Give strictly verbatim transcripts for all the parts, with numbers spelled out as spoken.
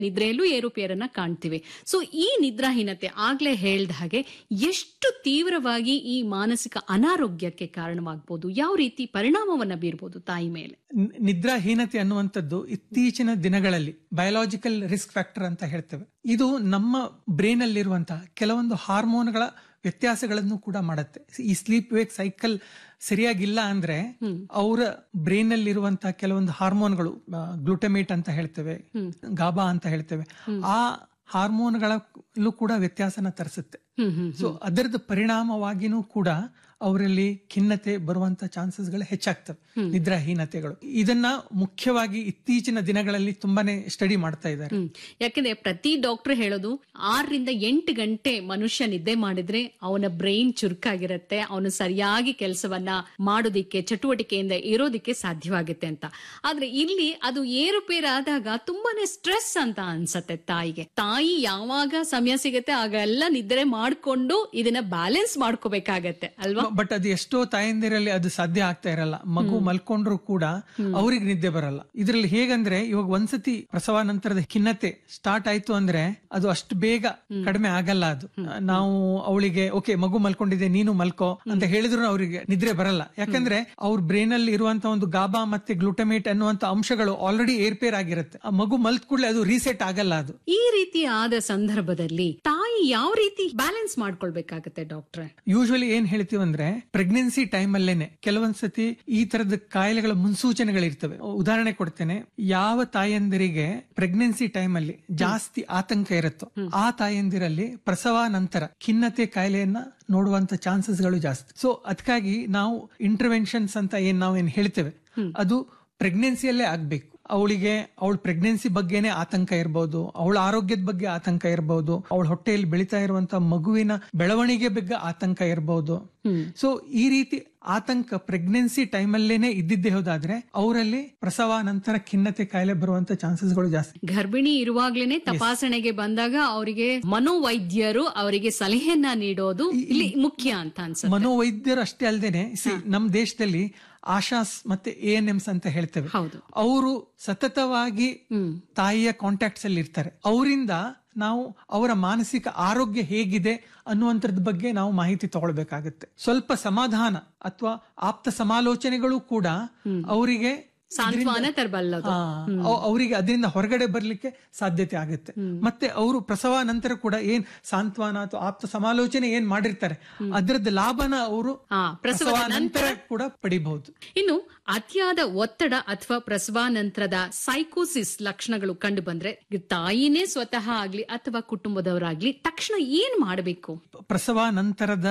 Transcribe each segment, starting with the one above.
ನಿದ್ರೆಯಲ್ಲೂ ಏರುಪೇರನ್ನ ಕಾಣ್ತೀವಿ. ಸೊ ಈ ನಿದ್ರಾಹೀನತೆ ಆಗ್ಲೇ ಹೇಳ್ದ ಹಾಗೆ ಎಷ್ಟು ತೀವ್ರವಾಗಿ ಈ ಮಾನಸಿಕ ಅನಾರೋಗ್ಯಕ್ಕೆ ಕಾರಣವಾಗಬಹುದು, ಯಾವ ರೀತಿ ಪರಿಣಾಮವನ್ನ ಬೀರಬಹುದು ತಾಯಿ ಮೇಲೆ? ನಿದ್ರಾಹೀನತೆ ಅನ್ನುವಂಥದ್ದು ಇತ್ತೀಚಿನ ದಿನಗಳಲ್ಲಿ ಬಯೋಲಾಜಿಕಲ್ ರಿಸ್ಕ್ ಫ್ಯಾಕ್ಟರ್ ಅಂತ ಹೇಳ್ತೇವೆ. ಇದು ನಮ್ಮ ಬ್ರೈನ್ ಅಲ್ಲಿರುವಂತಹ ಕೆಲವೊಂದು ಹಾರ್ಮೋನ್ಗಳ ವ್ಯತ್ಯಾಸಗಳನ್ನು ಕೂಡ ಮಾಡುತ್ತೆ. ಈ ಸ್ಲೀಪ್ ವೇಕ್ ಸೈಕಲ್ ಸರಿಯಾಗಿಲ್ಲ ಅಂದ್ರೆ ಅವರ ಬ್ರೈನ್ ಅಲ್ಲಿ ಇರುವಂತಹ ಕೆಲವೊಂದು ಹಾರ್ಮೋನ್ಗಳು, ಗ್ಲೂಟಮೇಟ್ ಅಂತ ಹೇಳ್ತೇವೆ, ಗಾಬಾ ಅಂತ ಹೇಳ್ತೇವೆ, ಆ ಹಾರ್ಮೋನ್ಗಳಲ್ಲೂ ಕೂಡ ವ್ಯತ್ಯಾಸನ ತರಿಸುತ್ತೆ. ಸೊ ಅದರದ ಪರಿಣಾಮವಾಗಿನೂ ಕೂಡ ಅವರಲ್ಲಿ ಖಿನ್ನತೆ ಬರುವಂತ ಚಾನ್ಸಸ್ಗಳು ಹೆಚ್ಚಾಗ್ತವೆ, ನಿದ್ರಾಹೀನತೆಗಳು. ಇದನ್ನ ಮುಖ್ಯವಾಗಿ ಇತ್ತೀಚಿನ ದಿನಗಳಲ್ಲಿ ತುಂಬಾನೇ ಸ್ಟಡಿ ಮಾಡ್ತಾ ಇದ್ದಾರೆ. ಯಾಕಂದ್ರೆ ಪ್ರತಿ ಡಾಕ್ಟರ್ ಹೇಳೋದು ಆರರಿಂದ ಎಂಟು ಗಂಟೆ ಮನುಷ್ಯ ನಿದ್ದೆ ಮಾಡಿದ್ರೆ ಅವನ ಬ್ರೈನ್ ಚುರುಕಾಗಿರುತ್ತೆ, ಅವನು ಸರಿಯಾಗಿ ಕೆಲಸವನ್ನ ಮಾಡೋದಿಕ್ಕೆ, ಚಟುವಟಿಕೆಯಿಂದ ಇರೋದಿಕ್ಕೆ ಸಾಧ್ಯವಾಗುತ್ತೆ ಅಂತ. ಆದ್ರೆ ಇಲ್ಲಿ ಅದು ಏರುಪೇರಾದಾಗ ತುಂಬಾನೇ ಸ್ಟ್ರೆಸ್ ಅಂತ ಅನ್ಸತ್ತೆ ತಾಯಿಗೆ. ತಾಯಿ ಯಾವಾಗ ಸಮಯ ಸಿಗತ್ತೆ ಆಗೆಲ್ಲ ನಿದ್ರೆ ಮಾಡ್ಕೊಂಡು ಇದನ್ನ ಬ್ಯಾಲೆನ್ಸ್ ಮಾಡ್ಕೋಬೇಕಾಗತ್ತೆ ಅಲ್ವಾ? ಬಟ್ ಅದು ಎಷ್ಟೋ ತಾಯಂದಿರಲ್ಲಿ ಅದು ಸಾಧ್ಯ ಆಗ್ತಾ ಇರಲ್ಲ. ಮಗು ಮಲ್ಕೊಂಡ್ರು ಕೂಡ ಅವ್ರಿಗೆ ನಿದ್ದೆ ಬರಲ್ಲ. ಇದ್ರಲ್ಲಿ ಹೇಗಂದ್ರೆ ಇವಾಗ ಒಂದ್ಸತಿ ಪ್ರಸವ ನಂತರದ ಖಿನ್ನತೆ ಸ್ಟಾರ್ಟ್ ಆಯ್ತು ಅಂದ್ರೆ ಅದು ಅಷ್ಟು ಬೇಗ ಕಡಿಮೆ ಆಗಲ್ಲ. ಅದು ನಾವು ಅವಳಿಗೆ ಓಕೆ ಮಗು ಮಲ್ಕೊಂಡಿದೆ ನೀನು ಮಲ್ಕೋ ಅಂತ ಹೇಳಿದ್ರು ಅವರಿಗೆ ನಿದ್ರೆ ಬರಲ್ಲ. ಯಾಕಂದ್ರೆ ಅವ್ರ ಬ್ರೈನ್ ಅಲ್ಲಿ ಇರುವಂತ ಒಂದು ಗಾಬಾ ಮತ್ತೆ ಗ್ಲೂಟಮೇಟ್ ಅನ್ನುವಂತ ಅಂಶಗಳು ಆಲ್ರೆಡಿ ಏರ್ಪೇರ್ ಆಗಿರುತ್ತೆ. ಆ ಮಗು ಮಲ್ತ್ ಕೂಡಲೇ ಅದು ರೀಸೆಟ್ ಆಗಲ್ಲ. ಅದು ಈ ರೀತಿ ಆದ ಸಂದರ್ಭದಲ್ಲಿ ತಾಯಿ ಯಾವ ರೀತಿ ಬ್ಯಾಲೆನ್ಸ್ ಮಾಡ್ಕೊಳ್ಬೇಕಾಗತ್ತೆ ಡಾಕ್ಟ್ರೆ? ಯೂಶುವಲಿ ಏನ್ ಹೇಳ್ತೀವಿ ಅಂದ್ರೆ ಪ್ರೆಗ್ನೆನ್ಸಿ ಟೈಮ್ ಅಲ್ಲೇನೆ ಕೆಲವೊಂದ್ಸತಿ ಈ ತರದ ಕಾಯಿಲೆಗಳ ಮುನ್ಸೂಚನೆಗಳಿರ್ತವೆ. ಉದಾಹರಣೆ ಕೊಡ್ತೇನೆ, ಯಾವ ತಾಯಂದಿರಿಗೆ ಪ್ರೆಗ್ನೆನ್ಸಿ ಟೈಮ್ ಅಲ್ಲಿ ಜಾಸ್ತಿ ಆತಂಕ ಇರುತ್ತೋ ಆ ತಾಯಂದಿರಲ್ಲಿ ಪ್ರಸವ ನಂತರ ಖಿನ್ನತೆ ಕಾಯಿಲೆಯನ್ನ ನೋಡುವಂತ ಚಾನ್ಸಸ್ ಗಳು ಜಾಸ್ತಿ. ಸೊ ಅದಕ್ಕಾಗಿ ನಾವು ಇಂಟರ್ವೆನ್ಷನ್ಸ್ ಅಂತ ಏನ್ ನಾವ್ ಏನ್ ಹೇಳ್ತೇವೆ ಅದು ಪ್ರೆಗ್ನೆನ್ಸಿಯಲ್ಲೇ ಆಗ್ಬೇಕು. ಅವಳಿಗೆ ಅವಳ ಪ್ರೆಗ್ನೆನ್ಸಿ ಬಗ್ಗೆನೆ ಆತಂಕ ಇರಬಹುದು, ಅವಳ ಆರೋಗ್ಯದ ಬಗ್ಗೆ ಆತಂಕ ಇರಬಹುದು, ಅವಳ ಹೊಟ್ಟೆಯಲ್ಲಿ ಬೆಳೀತಾ ಇರುವಂತ ಮಗುವಿನ ಬೆಳವಣಿಗೆ ಬಗ್ಗೆ ಆತಂಕ ಇರಬಹುದು. ಸೊ ಈ ರೀತಿ ಆತಂಕ ಪ್ರೆಗ್ನೆನ್ಸಿ ಟೈಮ್ ಅಲ್ಲೇನೆ ಇದ್ದಿದ್ದೇ ಹೋದಾದ್ರೆ ಅವರಲ್ಲಿ ಪ್ರಸವ ನಂತರ ಖಿನ್ನತೆ ಕಾಯಿಲೆ ಬರುವಂತ ಚಾನ್ಸಸ್ ಗಳು ಜಾಸ್ತಿ. ಗರ್ಭಿಣಿ ಇರುವಾಗ್ಲೇನೆ ತಪಾಸಣೆಗೆ ಬಂದಾಗ ಅವರಿಗೆ ಮನೋವೈದ್ಯರು ಅವರಿಗೆ ಸಲಹೆಯನ್ನ ನೀಡೋದು ಇಲ್ಲಿ ಮುಖ್ಯ ಅಂತ ಅನ್ಸುತ್ತೆ. ಮನೋವೈದ್ಯರು ಅಷ್ಟೇ ಅಲ್ದೇನೆ ನಮ್ ದೇಶದಲ್ಲಿ ಆಶಾಸ್ ಮತ್ತೆ ಎ ಎನ್ ಎಮ್ಸ್ ಅಂತ ಹೇಳ್ತೇವೆ, ಅವರು ಸತತವಾಗಿ ತಾಯಿಯ ಕಾಂಟ್ಯಾಕ್ಟ್ಸ್ ಅಲ್ಲಿ ಇರ್ತಾರೆ. ಅವರಿಂದ ನಾವು ಅವರ ಮಾನಸಿಕ ಆರೋಗ್ಯ ಹೇಗಿದೆ ಅನ್ನುವಂಥದ್ರ ಬಗ್ಗೆ ನಾವು ಮಾಹಿತಿ ತಗೊಳ್ಬೇಕಾಗತ್ತೆ. ಸ್ವಲ್ಪ ಸಮಾಧಾನ ಅಥವಾ ಆಪ್ತ ಸಮಾಲೋಚನೆಗಳು ಕೂಡ ಅವರಿಗೆ ಸಾಂತ್ವನ ತರಬಲ್ಲದು, ಅವರಿಗೆ ಅದರಿಂದ ಹೊರಗಡೆ ಬರ್ಲಿಕ್ಕೆ ಸಾಧ್ಯತೆ ಆಗುತ್ತೆ. ಮತ್ತೆ ಅವರು ಪ್ರಸವ ನಂತರ ಕೂಡ ಏನ್ ಸಾಂತ್ವನ ಅಥವಾ ಆಪ್ತ ಸಮಾಲೋಚನೆ ಏನ್ ಮಾಡಿರ್ತಾರೆ ಅದರದ ಲಾಭನ ಅವರು ಪ್ರಸವ ನಂತರ ಕೂಡ ಪಡಿಬಹುದು. ಇನ್ನು ಅತಿಯಾದ ಒತ್ತಡ ಅಥವಾ ಪ್ರಸವ ನಂತರದ ಸೈಕೋಸಿಸ್ ಲಕ್ಷಣಗಳು ಕಂಡು ಬಂದ್ರೆ ತಾಯಿನೇ ಸ್ವತಃ ಆಗ್ಲಿ ಅಥವಾ ಕುಟುಂಬದವರಾಗ್ಲಿ ತಕ್ಷಣ ಏನ್ ಮಾಡಬೇಕು? ಪ್ರಸವ ನಂತರದ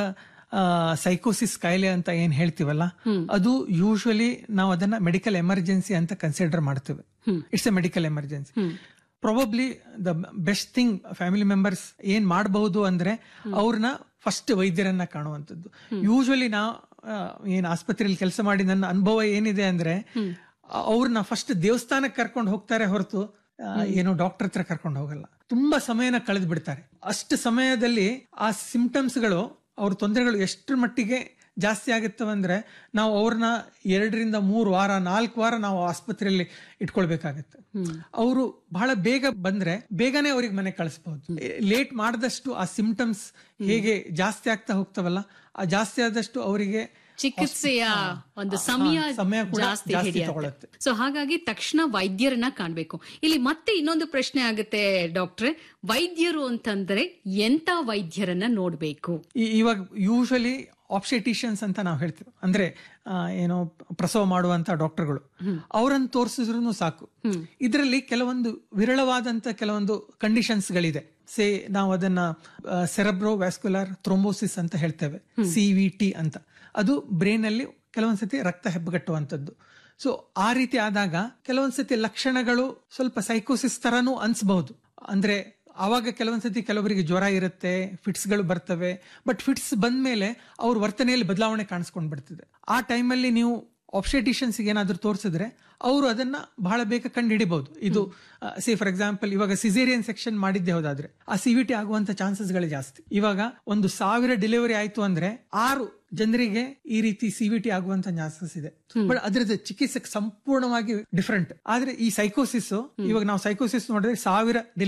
ಸೈಕೋಸಿಸ್ ಕಾಯಿಲೆ ಅಂತ ಏನ್ ಹೇಳ್ತೀವಲ್ಲ ಅದು ಯೂಶುವಲಿ ನಾವು ಅದನ್ನ ಮೆಡಿಕಲ್ ಎಮರ್ಜೆನ್ಸಿ ಅಂತ ಕನ್ಸಿಡರ್ ಮಾಡ್ತೇವೆ. It's A medical emergency. Probably the best thing family members ಏನ್ ಮಾಡಬಹುದು ಅಂದ್ರೆ ಅವ್ರನ್ನ ಫಸ್ಟ್ ವೈದ್ಯರನ್ನ ಕಾಣುವಂಥದ್ದು. ಯೂಶುವಲಿ ನಾ ಏನ್ ಆಸ್ಪತ್ರೆಯಲ್ಲಿ ಕೆಲಸ ಮಾಡಿ ನನ್ನ ಅನುಭವ ಏನಿದೆ ಅಂದ್ರೆ ಅವ್ರನ್ನ ಫಸ್ಟ್ ದೇವಸ್ಥಾನಕ್ಕೆ ಕರ್ಕೊಂಡು ಹೋಗ್ತಾರೆ ಹೊರತು ಏನೋ ಡಾಕ್ಟರ್ ಹತ್ರ ಕರ್ಕೊಂಡು ಹೋಗಲ್ಲ. ತುಂಬಾ ಸಮಯನ ಕಳೆದು ಬಿಡ್ತಾರೆ. ಅಷ್ಟು ಸಮಯದಲ್ಲಿ ಆ ಸಿಂಪ್ಟಮ್ಸ್ ಗಳು ಅವ್ರ ತೊಂದರೆಗಳು ಎಷ್ಟರ ಮಟ್ಟಿಗೆ ಜಾಸ್ತಿ ಆಗುತ್ತವೆ ಅಂದ್ರೆ ನಾವು ಅವ್ರನ್ನ ಎರಡರಿಂದ ಮೂರು ವಾರ ನಾಲ್ಕು ವಾರ ನಾವು ಆಸ್ಪತ್ರೆಯಲ್ಲಿ ಇಟ್ಕೊಳ್ಬೇಕಾಗತ್ತೆ. ಅವರು ಬಹಳ ಬೇಗ ಬಂದ್ರೆ ಬೇಗನೆ ಅವ್ರಿಗೆ ಮನೆ ಕಳಿಸಬಹುದು. ಲೇಟ್ ಮಾಡಿದಷ್ಟು ಆ ಸಿಂಪ್ಟಮ್ಸ್ ಹೇಗೆ ಜಾಸ್ತಿ ಆಗ್ತಾ ಹೋಗ್ತಾವಲ್ಲ, ಆ ಜಾಸ್ತಿ ಆದಷ್ಟು ಅವರಿಗೆ ಚಿಕಿತ್ಸೆಯ ಒಂದು ಸಮಯ ಜಾಸ್ತಿ ಹಿಡಿಯುತ್ತೆ. ಸೊ ಹಾಗಾಗಿ ತಕ್ಷಣ ವೈದ್ಯರನ್ನ ಕಾಣ್ಬೇಕು. ಇಲ್ಲಿ ಮತ್ತೆ ಇನ್ನೊಂದು ಪ್ರಶ್ನೆ ಆಗುತ್ತೆ ಡಾಕ್ಟ್ರೆ, ವೈದ್ಯರು ಅಂತಂದ್ರೆ ಎಂತ ವೈದ್ಯರನ್ನ ನೋಡ್ಬೇಕು? ಇವಾಗ ಯೂಶುವಲಿ ಆಪ್ಷೆಟಿಷಿಯನ್ಸ್ ಅಂತ ನಾವು ಹೇಳ್ತೀವಿ, ಅಂದ್ರೆ ಏನೋ ಪ್ರಸವ ಮಾಡುವಂತ ಡಾಕ್ಟರ್ಗಳು, ಅವರನ್ನು ತೋರಿಸಿದ್ರು ಸಾಕು. ಇದರಲ್ಲಿ ಕೆಲವೊಂದು ವಿರಳವಾದಂತ ಕೆಲವೊಂದು ಕಂಡೀಷನ್ಸ್ ಗಳಿದೆ. ಸೇ ನಾವು ಅದನ್ನ ಸೆರೆಬ್ರೋ ವ್ಯಾಸ್ಕ್ಯುಲರ್ ಥ್ರೋಂಬೋಸಿಸ್ ಅಂತ ಹೇಳ್ತೇವೆ, ಸಿ ವಿ ಟಿ ಅಂತ. ಅದು ಬ್ರೈನ್ ಅಲ್ಲಿ ಕೆಲವೊಂದ್ಸತಿ ರಕ್ತ ಹೆಪ್ಪುಗಟ್ಟುವಂಥದ್ದು. ಸೊ ಆ ರೀತಿ ಆದಾಗ ಕೆಲವೊಂದ್ಸತಿ ಲಕ್ಷಣಗಳು ಸ್ವಲ್ಪ ಸೈಕೋಸಿಸ್ ತರಾನು ಅನ್ಸಬಹುದು. ಅಂದ್ರೆ ಆವಾಗ ಕೆಲವೊಂದ್ಸತಿ ಕೆಲವರಿಗೆ ಜ್ವರ ಇರುತ್ತೆ, ಫಿಟ್ಸ್ ಗಳು ಬರ್ತವೆ. ಬಟ್ ಫಿಟ್ಸ್ ಬಂದ್ಮೇಲೆ ಅವ್ರ ವರ್ತನೆಯಲ್ಲಿ ಬದಲಾವಣೆ ಕಾಣಿಸ್ಕೊಂಡ್ ಬಿಡ್ತಿದೆ. ಆ ಟೈಮಲ್ಲಿ ನೀವು ಆಪ್ಷೆಟಿಷಿಯನ್ಸ್ ಏನಾದ್ರೂ ತೋರಿಸಿದ್ರೆ ಅವರು ಅದನ್ನ ಬಹಳ ಬೇಗ ಕಂಡು ಹಿಡಿಬಹುದು. ಇದು ಸಿ ಫಾರ್ ಎಕ್ಸಾಂಪಲ್ ಇವಾಗ ಸಿಸೇರಿಯನ್ ಸೆಕ್ಷನ್ ಮಾಡಿದ್ದೆ ಹೋದಾದ್ರೆ ಆ ಸಿವಿಟಿ ಆಗುವಂತ ಚಾನ್ಸಸ್ ಗಳೇ ಜಾಸ್ತಿ. ಇವಾಗ ಒಂದು ಸಾವಿರ ಡೆಲಿವರಿ ಆಯ್ತು ಅಂದ್ರೆ ಆರು ಜನರಿಗೆ ಈ ರೀತಿ ಸಿವಿಟಿ ಆಗುವಂತ ಚಾನ್ಸಸ್ ಇದೆ. ಬಟ್ ಅದ್ರದ್ದು ಚಿಕಿತ್ಸೆ ಸಂಪೂರ್ಣವಾಗಿ ಡಿಫರೆಂಟ್. ಆದ್ರೆ ಈ ಸೈಕೋಸಿಸ್, ಇವಾಗ ನಾವು ಸೈಕೋಸಿಸ್ ನೋಡಿದ್ರೆ ಸಾವಿರ